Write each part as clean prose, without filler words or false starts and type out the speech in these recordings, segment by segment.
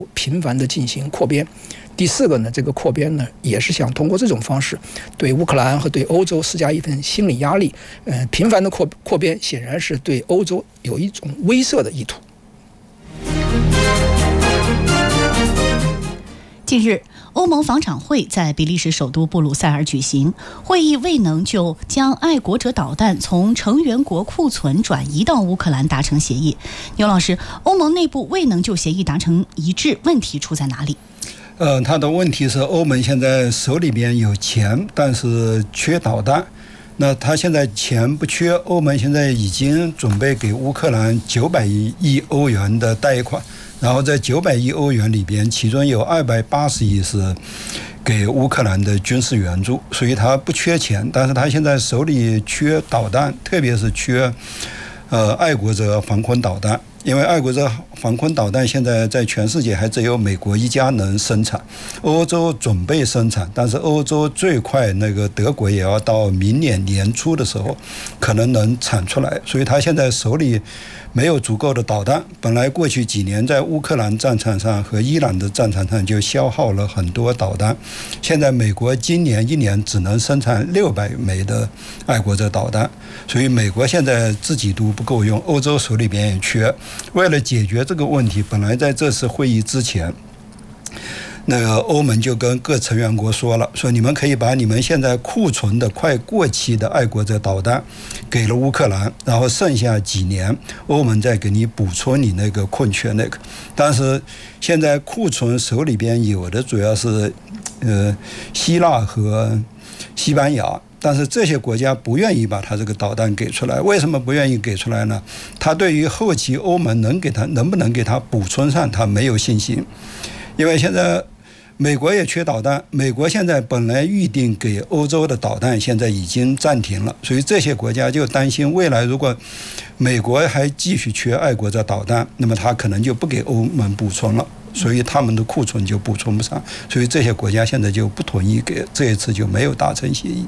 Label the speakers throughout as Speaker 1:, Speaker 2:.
Speaker 1: 频繁的进行扩编。第四个呢，这个扩编呢，也是想通过这种方式对乌克兰和对欧洲施加一份心理压力。频繁的扩编显然是对欧洲有一种威慑的意图。
Speaker 2: 近日，欧盟防长会在比利时首都布鲁塞尔举行，会议未能就将爱国者导弹从成员国库存转移到乌克兰达成协议。牛老师，欧盟内部未能就协议达成一致，问题出在哪里？
Speaker 3: 它的问题是欧盟现在手里边有钱，但是缺导弹。那他现在钱不缺，欧盟现在已经准备给乌克兰900亿欧元的贷款，然后在900亿欧元里边，其中有280亿是给乌克兰的军事援助，所以他不缺钱，但是他现在手里缺导弹，特别是缺爱国者防空导弹。因为爱国者防空导弹现在在全世界还只有美国一家能生产，欧洲准备生产，但是欧洲最快那个德国也要到明年年初的时候可能能产出来，所以他现在手里没有足够的导弹。本来过去几年在乌克兰战场上和伊朗的战场上就消耗了很多导弹，现在美国今年1年只能生产600枚的爱国者导弹，所以美国现在自己都不够用，欧洲手里边也缺。为了解决这个问题，本来在这次会议之前，那个欧盟就跟各成员国说了，说你们可以把你们现在库存的快过期的爱国者导弹给了乌克兰，然后剩下几年欧盟再给你补充你那个空缺那个。但是现在库存手里边有的主要是希腊和西班牙，但是这些国家不愿意把他这个导弹给出来。为什么不愿意给出来呢？他对于后期欧盟能不能给他补充上，他没有信心。因为现在美国也缺导弹，美国现在本来预定给欧洲的导弹现在已经暂停了，所以这些国家就担心未来如果美国还继续缺爱国者导弹，那么他可能就不给欧盟补充了，所以他们的库存就补充不上，所以这些国家现在就不同意给，这一次就没有达成协议。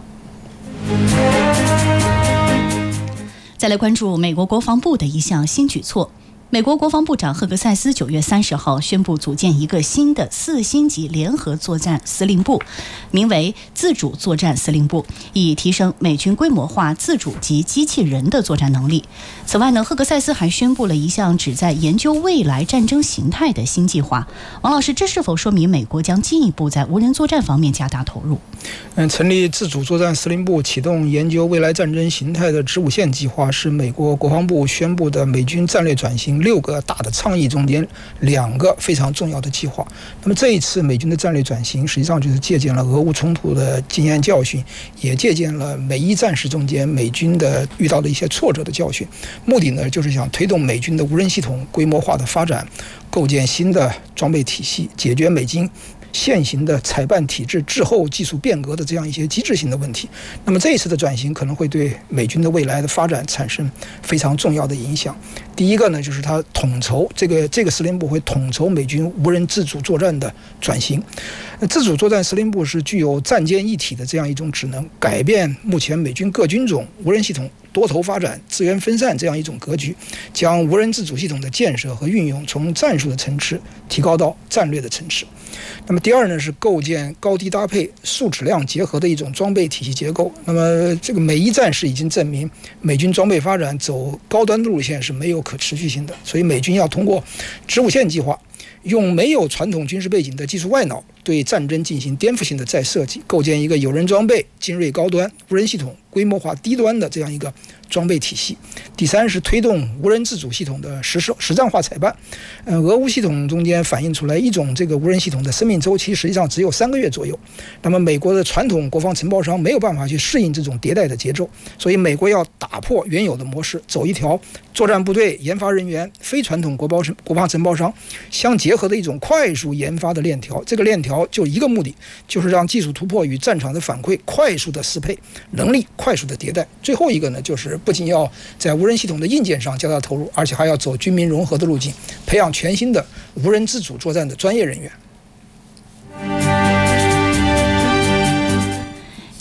Speaker 2: 再来关注美国国防部的一项新举措。美国国防部长赫格塞斯9月30号宣布组建一个新的4星级联合作战司令部，名为自主作战司令部，以提升美军规模化自主及机器人的作战能力。此外呢，赫格塞斯还宣布了一项旨在研究未来战争形态的新计划。王老师，这是否说明美国将进一步在无人作战方面加大投入？
Speaker 1: 成立自主作战司令部，启动研究未来战争形态的子午线计划，是美国国防部宣布的美军战略转型6个大的倡议中间2个非常重要的计划。那么这一次美军的战略转型，实际上就是借鉴了俄乌冲突的经验教训，也借鉴了美伊战事中间美军的遇到的一些挫折的教训。目的呢，就是想推动美军的无人系统规模化的发展，构建新的装备体系，解决美军现行的采办体制滞后、技术变革的这样一些机制性的问题。那么这一次的转型可能会对美军的未来的发展产生非常重要的影响。第一个呢，就是它统筹这个司令部会统筹美军无人自主作战的转型。自主作战司令部是具有战歼一体的这样一种职能，改变目前美军各军种无人系统多头发展、资源分散这样一种格局，将无人自主系统的建设和运用从战术的层次提高到战略的层次。那么第二呢，是构建高低搭配、数质量结合的一种装备体系结构。那么这个美伊战事已经证明，美军装备发展走高端的路线是没有可持续性的，所以美军要通过子午线计划，用没有传统军事背景的技术外脑对战争进行颠覆性的再设计，构建一个有人装备、精锐高端、无人系统规模化低端的这样一个装备体系。第三是推动无人自主系统的实战化采办。俄乌系统中间反映出来一种这个无人系统的生命周期实际上只有3个月左右。那么美国的传统国防承包商没有办法去适应这种迭代的节奏，所以美国要打破原有的模式，走一条作战部队、研发人员、非传统国防承包商相结合的一种快速研发的链条。这个链条就一个目的，就是让技术突破与战场的反馈快速的适配，能力快速的迭代。最后一个呢，就是不仅要在无人系统的硬件上加大投入，而且还要走军民融合的路径，培养全新的无人自主作战的专业人员。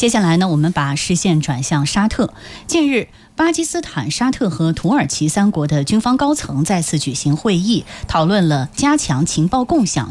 Speaker 2: 接下来呢，我们把视线转向沙特。近日，巴基斯坦、沙特和土耳其3国的军方高层再次举行会议，讨论了加强情报共享